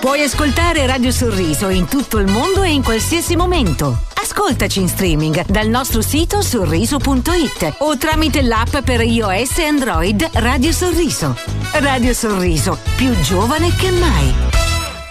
Puoi ascoltare Radio Sorriso in tutto il mondo e in qualsiasi momento. Ascoltaci in streaming dal nostro sito sorriso.it o tramite l'app per iOS e Android Radio Sorriso. Radio Sorriso, più giovane che mai.